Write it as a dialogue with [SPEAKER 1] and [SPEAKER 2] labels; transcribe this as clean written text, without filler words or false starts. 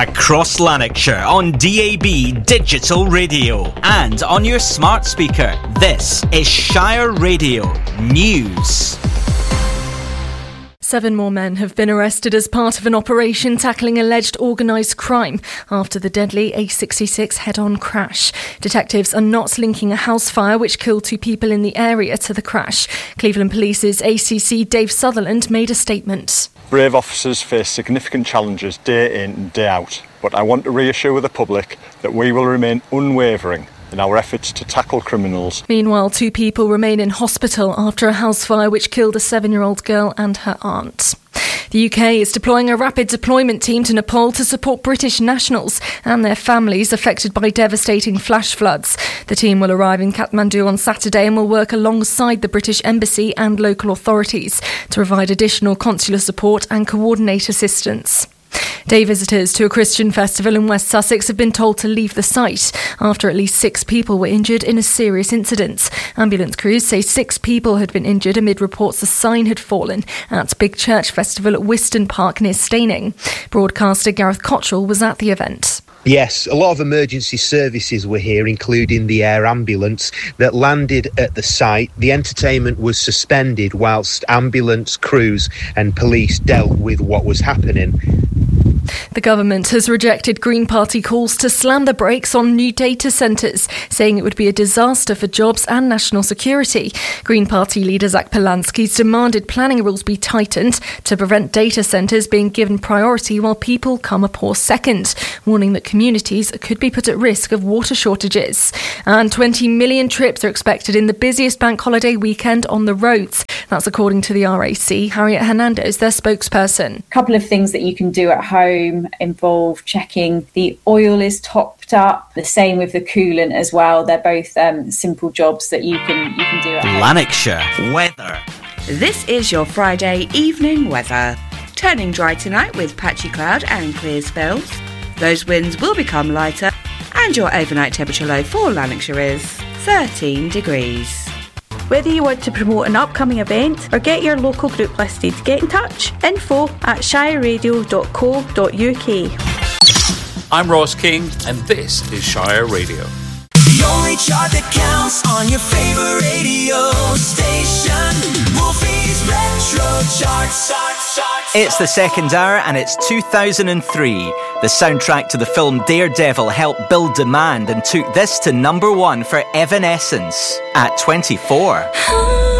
[SPEAKER 1] Across Lanarkshire on DAB Digital Radio and on your smart speaker. This is Shire Radio News.
[SPEAKER 2] 7 more men have been arrested as part of an operation tackling alleged organised crime after the deadly A66 head-on crash. Detectives are not linking a house fire which killed 2 people in the area to the crash. Cleveland Police's ACC Dave Sutherland made a statement.
[SPEAKER 3] Brave officers face significant challenges day in and day out, but I want to reassure the public that we will remain unwavering in our efforts to tackle criminals.
[SPEAKER 2] Meanwhile, 2 people remain in hospital after a house fire which killed a 7-year-old girl and her aunt. The UK is deploying a rapid deployment team to Nepal to support British nationals and their families affected by devastating flash floods. The team will arrive in Kathmandu on Saturday and will work alongside the British Embassy and local authorities to provide additional consular support and coordinate assistance. Day visitors to a Christian festival in West Sussex have been told to leave the site after at least 6 people were injured in a serious incident. Ambulance crews say 6 people had been injured amid reports a sign had fallen at Big Church Festival at Wiston Park near Staining. Broadcaster Gareth Cottrell was at the event.
[SPEAKER 4] Yes, a lot of emergency services were here, including the air ambulance that landed at the site. The entertainment was suspended whilst ambulance crews and police dealt with what was happening.
[SPEAKER 2] The government has rejected Green Party calls to slam the brakes on new data centres, saying it would be a disaster for jobs and national security. Green Party leader Zach Polanski's demanded planning rules be tightened to prevent data centres being given priority while people come a poor second, warning that communities could be put at risk of water shortages. And 20 million trips are expected in the busiest bank holiday weekend on the roads. That's according to the RAC. Harriet Hernandez, their spokesperson.
[SPEAKER 5] A couple of things that you can do at home involve checking the oil is topped up. The same with the coolant as well. They're both simple jobs that you can do at home.
[SPEAKER 1] Lanarkshire weather.
[SPEAKER 6] This is your Friday evening weather. Turning dry tonight with patchy cloud and clear spells. Those winds will become lighter and your overnight temperature low for Lanarkshire is 13 degrees.
[SPEAKER 7] Whether you want to promote an upcoming event or get your local group listed, get in touch. info@shireradio.co.uk.
[SPEAKER 8] I'm Ross King and this is Shire Radio.
[SPEAKER 9] The only chart that counts on your favourite radio station. Wolfie's Retro Charts.
[SPEAKER 1] It's the second hour and it's 2003. The soundtrack to the film Daredevil helped build demand and took this to number 1 for Evanescence at 24.